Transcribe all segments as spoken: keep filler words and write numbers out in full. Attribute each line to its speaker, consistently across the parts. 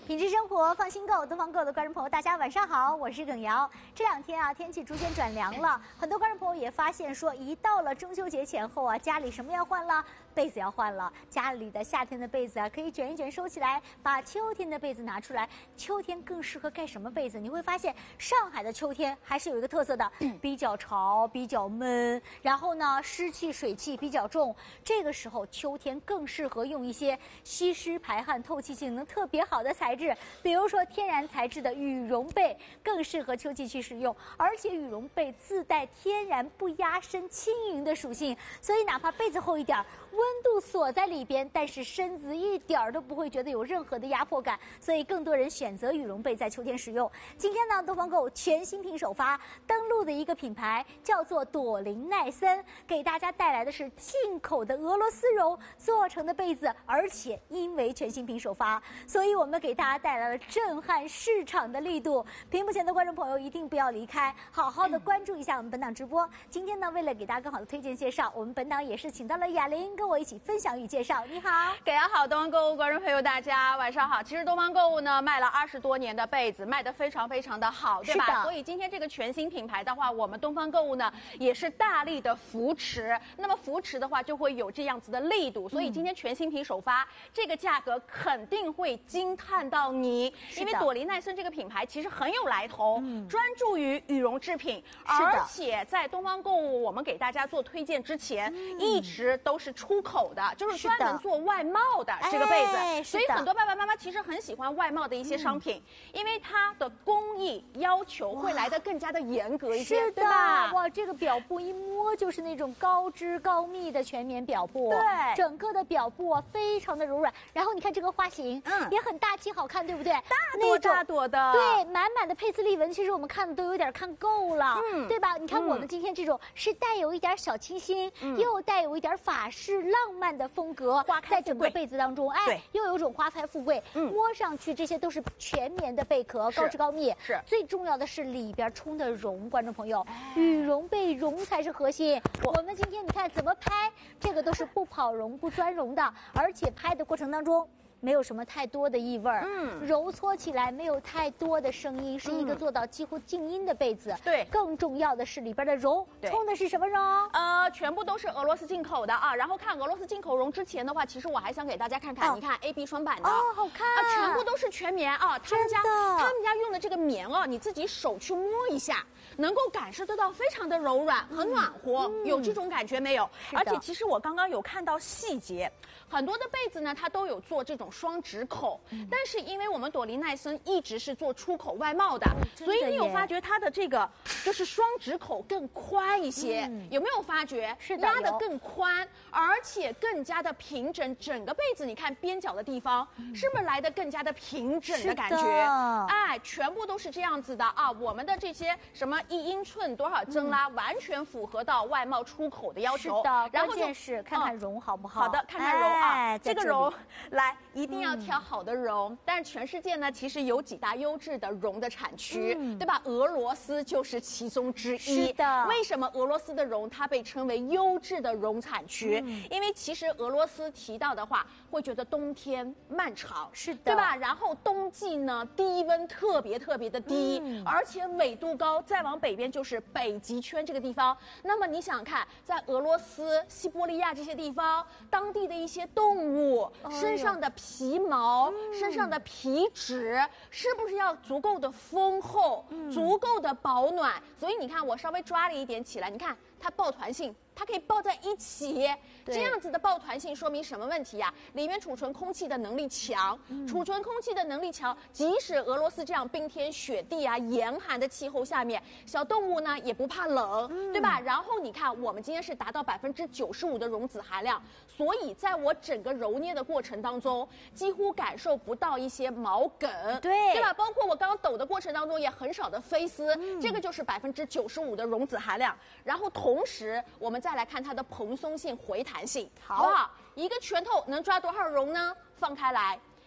Speaker 1: 品质生活，放心购，东方购的观众朋友，大家晚上好，我是耿瑶。这两天啊，天气逐渐转凉了，很多观众朋友也发现说，一到了中秋节前后啊，家里什么要换了？被子要换了。家里的夏天的被子啊，可以卷一卷收起来，把秋天的被子拿出来。秋天更适合盖什么被子？你会发现，上海的秋天还是有一个特色的，比较潮，比较闷，然后呢，湿气、水气比较重。这个时候，秋天更适合用一些吸湿排汗、透气性能特别好的材质，比如说天然材质的羽绒被，更适合秋季去使用。而且羽绒被自带天然不压身、轻盈的属性，所以哪怕被子厚一点，温度锁在里边，但是身子一点都不会觉得有任何的压迫感。所以更多人选择羽绒被在秋天使用。今天呢，东方购全新品首发，登陆的一个品牌叫做朵琳奈森，给大家带来的是进口的俄罗斯绒做成的被子，而且因为全新品首发，所以我们给大家带来了震撼市场的力度。屏幕前的观众朋友一定不要离开，好好的关注一下我们本档直播。今天呢，为了给大家更好的推荐介绍，我们本档也是请到了雅玲跟我一起分享与介绍。你好，
Speaker 2: 大家好，东方购物观众朋友大家晚上好。其实东方购物呢卖了二十多年的被子，卖得非常非常的好，对吧？所以今天这个全新品牌的话，我们东方购物呢也是大力的扶持。那么扶持的话，就会有这样子的力度。所以今天全新品首发，嗯、这个价格肯定会惊叹到你。因为朵琳奈森这个品牌其实很有来头，嗯、专注于羽绒制品，而且在东方购物我们给大家做推荐之前，嗯、一直都是出口的，就是专门做外贸的这个被子。哎、所以很多爸爸妈妈其实很喜欢外贸的一些商品，嗯、因为它的工艺要求会来得更加的严格一些，对吧？
Speaker 1: 哇，这个表布一摸就是那种高织高密的全棉表布，
Speaker 2: 对，
Speaker 1: 整个的表布啊非常的柔软。然后你看这个花型，嗯，也很大气好看，对不对？
Speaker 2: 大朵大朵的，
Speaker 1: 对，满满的佩斯利纹，其实我们看的都有点看够了，嗯，对吧？你看我们今天这种是带有一点小清新，嗯、又带有一点法式浪漫的风格，在整个被子当中，哎，又有一种花开富贵，嗯、摸上去这些都是全棉的贝壳，高织高密。
Speaker 2: 是，
Speaker 1: 最重要的是里边充的绒，观众朋友，哎、羽绒被绒才是核心。我们今天你看怎么拍，这个都是不跑绒、不钻绒的，而且拍的过程当中没有什么太多的异味儿，嗯，揉搓起来没有太多的声音，是一个做到几乎静音的被子。
Speaker 2: 对，
Speaker 1: 更重要的是里边的绒，充的是什么绒？
Speaker 2: 呃，全部都是俄罗斯进口的啊。然后看俄罗斯进口绒之前的话，其实我还想给大家看看，哦、你看 A B 双版的，
Speaker 1: 哦，好看
Speaker 2: 啊，全部都是全棉啊。他们家他们家用的这个棉哦，你自己手去摸一下，能够感受得到非常的柔软，很暖和，嗯、有这种感觉没有？而且其实我刚刚有看到细节，很多的被子呢，它都有做这种双直口，嗯、但是因为我们朵琳奈森一直是做出口外贸的，哦、所以你有发觉它的这个就是双直口更宽一些，嗯、有没有发觉？
Speaker 1: 是的，
Speaker 2: 压得更宽，而且更加的平整。整个被子你看边角的地方，嗯、是不是来得更加的平整的感觉？哎，全部都是这样子的啊！我们的这些什么一英寸多少针啦，嗯、完全符合到外贸出口的要求。
Speaker 1: 是的，然后就是看看绒好不好？
Speaker 2: 好的，看看绒啊，哎、这个绒来一定要挑好的绒。嗯、但是全世界呢，其实有几大优质的绒的产区，嗯、对吧？俄罗斯就是其中之一。
Speaker 1: 是的。
Speaker 2: 为什么俄罗斯的绒它被称为优质的绒产区？嗯、因为其实俄罗斯提到的话，会觉得冬天漫长，
Speaker 1: 是的，
Speaker 2: 对吧？然后冬季呢，低温特别特别的低，嗯、而且纬度高，再往北边就是北极圈这个地方。那么你想看，在俄罗斯、西伯利亚这些地方，当地的一些动物、哎、身上的皮毛、嗯、身上的皮脂，是不是要足够的丰厚、嗯、足够的保暖？所以你看，我稍微抓了一点起来，你看它抱团性。它可以抱在一起，这样子的抱团性说明什么问题呀？里面储存空气的能力强，嗯、储存空气的能力强，即使俄罗斯这样冰天雪地啊、严寒的气候下面，小动物呢也不怕冷，嗯、对吧？然后你看，我们今天是达到百分之九十五的绒子含量，所以在我整个揉捏的过程当中，几乎感受不到一些毛梗，
Speaker 1: 对，
Speaker 2: 对吧？包括我刚刚抖的过程当中，也很少的飞丝，嗯、这个就是百分之九十五的绒子含量。然后同时，我们再来看它的蓬松性、回弹性，好不好？一个拳头能抓多少绒呢？放开来，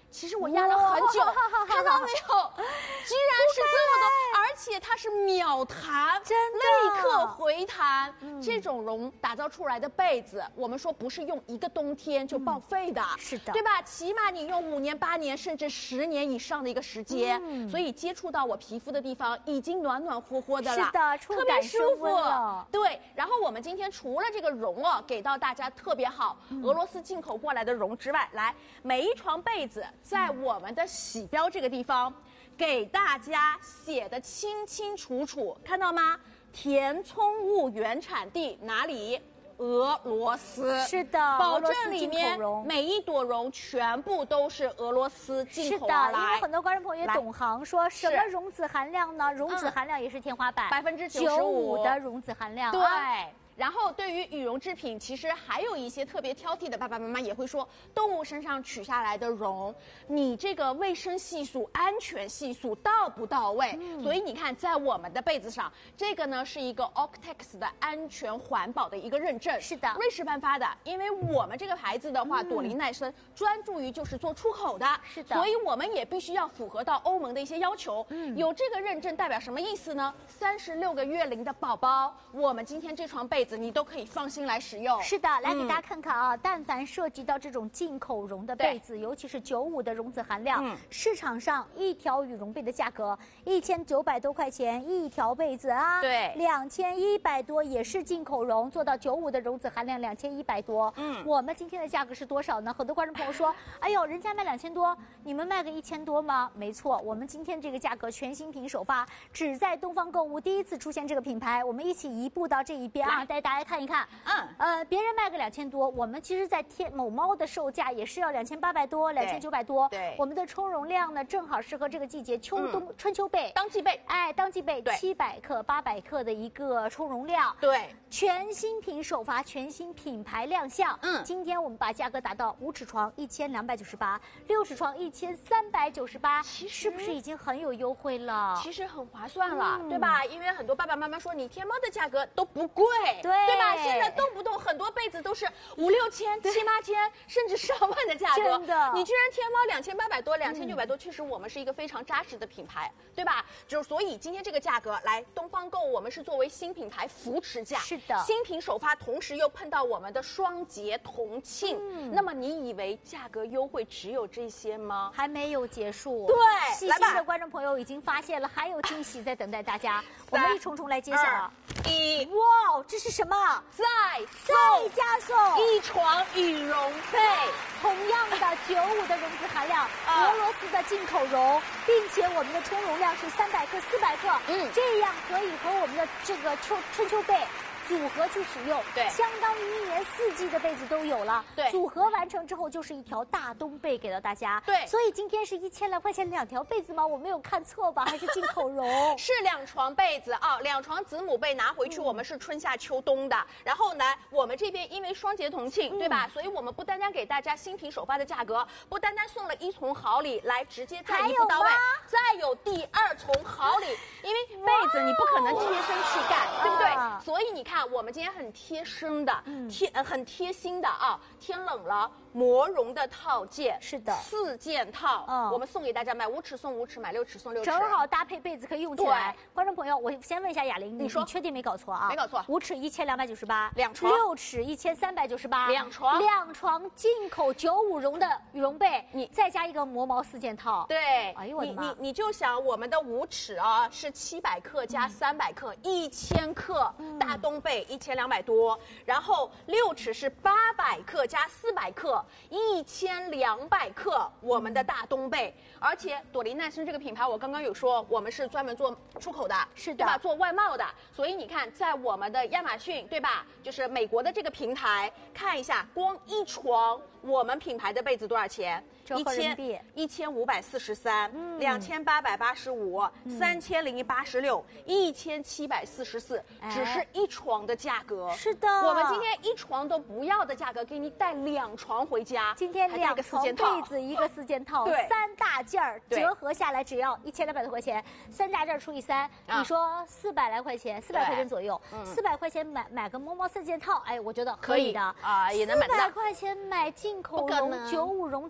Speaker 2: 其实我压了很久，看到没有？居然是这么多，而且它是秒弹，
Speaker 1: 真的
Speaker 2: 立刻回弹。嗯、这种绒打造出来的被子，我们说不是用一个冬天就报废的，
Speaker 1: 嗯、是的，
Speaker 2: 对吧？起码你用五年、八年，甚至十年以上的一个时间，嗯、所以接触到我皮肤的地方已经暖暖和和的了，
Speaker 1: 是的，触感舒服了。
Speaker 2: 对，然后我们今天除了这个绒哦，给到大家特别好，嗯、俄罗斯进口过来的绒之外，来每一床被子在我们的洗标这个地方。给大家写的清清楚楚，看到吗？填充物原产地哪里？俄罗斯。
Speaker 1: 是的，
Speaker 2: 保证里面每一朵绒全部都是俄罗斯进口而来。
Speaker 1: 是的，因为很多观众朋友也懂行，说什么溶脂含量呢？溶脂含量也是天花板，
Speaker 2: 百分之九十五
Speaker 1: 的溶脂含量。
Speaker 2: 对。啊然后，对于羽绒制品，其实还有一些特别挑剔的爸爸妈妈也会说，动物身上取下来的绒，你这个卫生系数、安全系数到不到位？嗯、所以你看，在我们的被子上，这个呢是一个 Octex 的安全环保的一个认证，
Speaker 1: 是的，
Speaker 2: 瑞士颁发的。因为我们这个牌子的话，嗯、朵琳奈森专注于就是做出口的，
Speaker 1: 是的，
Speaker 2: 所以我们也必须要符合到欧盟的一些要求。嗯，有这个认证代表什么意思呢？三十六个月龄的宝宝，我们今天这床被子你都可以放心来使用。
Speaker 1: 是的，来给大家看看啊，嗯、但凡涉及到这种进口绒的被子，尤其是九五的溶脂含量，嗯、市场上一条羽绒被的价格一千九百多块钱一条被子啊，
Speaker 2: 对，
Speaker 1: 两千一百多也是进口绒，做到九五的溶脂含量两千一百多。嗯，我们今天的价格是多少呢？很多观众朋友说，哎呦，人家卖两千多，你们卖个一千多吗？没错，我们今天这个价格全新品首发，只在东方购物第一次出现这个品牌，我们一起移步到这一边啊，带大家看一看。嗯，呃，别人卖个两千多，我们其实在天某猫的售价也是要两千八百多、两千九百多。
Speaker 2: 对，
Speaker 1: 我们的充绒量呢，正好适合这个季节，秋冬、嗯、春秋被、
Speaker 2: 当季被，
Speaker 1: 哎，当季被七百克、八百克的一个充绒量。
Speaker 2: 对，
Speaker 1: 全新品首发，全新品牌亮相。嗯，今天我们把价格打到五尺床一千两百九十八，六尺床一千三百九十八，是不是已经很有优惠了？
Speaker 2: 其实很划算了，嗯、对吧？因为很多爸爸妈妈说，你天猫的价格都不贵，
Speaker 1: 对
Speaker 2: 对吧？现在动不动很多被子都是五六千、七八千，甚至上万的价格。
Speaker 1: 真的，
Speaker 2: 你居然天猫两千八百多、两千九百多，确实我们是一个非常扎实的品牌，对吧？就是所以今天这个价格，来东方购物，我们是作为新品牌扶持价，
Speaker 1: 是的，
Speaker 2: 新品首发，同时又碰到我们的双节同庆。嗯，那么你以为价格优惠只有这些吗？
Speaker 1: 还没有结束。
Speaker 2: 对，
Speaker 1: 细心的观众朋友已经发现了，还有惊喜在等待大家。我们一重重来揭晓了。
Speaker 2: 一，
Speaker 1: 哇，这是什么？
Speaker 2: 再
Speaker 1: 再加送
Speaker 2: 一床羽绒被，
Speaker 1: 同样的九五的绒质含量，俄罗斯的进口绒，并且我们的充绒量是三百克、四百克，嗯，这样可以和我们的这个秋春秋被组合去使用，
Speaker 2: 对，
Speaker 1: 相当于一年四季的被子都有了。
Speaker 2: 对，
Speaker 1: 组合完成之后就是一条大冬被给到大家。
Speaker 2: 对，
Speaker 1: 所以今天是一千来块钱两条被子吗？我没有看错吧？还是进口绒？
Speaker 2: 是两床被子啊，两床子母被拿回去，我们是春夏秋冬的。嗯、然后呢，我们这边因为双节同庆，嗯、对吧？所以我们不单单给大家新品首发的价格，不单单送了一重好礼，来直接再一步到位，再有第二重好礼，因为被子你不可能贴身去盖，对不对？啊、所以你看。我们今天很贴身的，嗯、贴呃很贴心的啊！天冷了，魔绒的套件
Speaker 1: 是的，
Speaker 2: 四件套，嗯，我们送给大家，买五尺送五尺，买六尺送六尺，
Speaker 1: 正好搭配被子可以用起来。观众朋友，我先问一下雅玲，
Speaker 2: 你说
Speaker 1: 你确定没搞错啊？
Speaker 2: 没搞错，
Speaker 1: 五尺一千两百九十八，
Speaker 2: 两床；
Speaker 1: 六尺一千三百九十八，
Speaker 2: 两床；
Speaker 1: 两床进口九五绒的羽绒被，你再加一个磨毛四件套。
Speaker 2: 对，
Speaker 1: 哎呦我的妈！
Speaker 2: 你你你就想我们的五尺啊是七百克加三百克，一千克大冬被一千两百多，然后六尺是八百克加四百克，一千两百克我们的大冬被。而且朵琳奈森这个品牌，我刚刚有说我们是专门做出口的，
Speaker 1: 是的，
Speaker 2: 对吧？做外贸的，所以你看，在我们的亚马逊，对吧？就是美国的这个平台，看一下，光一床我们品牌的被子多少钱？
Speaker 1: 一千
Speaker 2: 一千五百四十三，两千八百八十五，三千零八十六，一千七百四十四，只是一床的价格。
Speaker 1: 是的，
Speaker 2: 我们今天一床都不要的价格，给你带两床回家。
Speaker 1: 今天两床被子一个四件套，
Speaker 2: 对，
Speaker 1: 三大件儿折合下来只要一千两百多块钱，三大件儿除以三，你说四百来块钱，四百块钱左右，四百块钱买买个猫猫四件套，哎，我觉得可以的
Speaker 2: 啊，也能买到。
Speaker 1: 四百块钱买进口绒九五绒子的被子。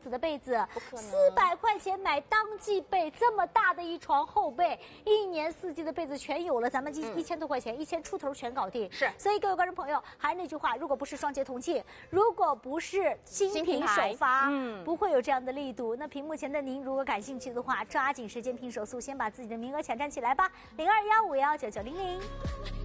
Speaker 1: 子，四百块钱买当季被，这么大的一床厚被，一年四季的被子全有了，咱们一一千多块钱，一千出头全搞定。
Speaker 2: 是，
Speaker 1: 所以各位观众朋友，还是那句话，如果不是双节同庆，如果不是新品首发，嗯，不会有这样的力度。那屏幕前的您，如果感兴趣的话，抓紧时间拼手速，先把自己的名额抢占起来吧，零二幺五幺九九零零。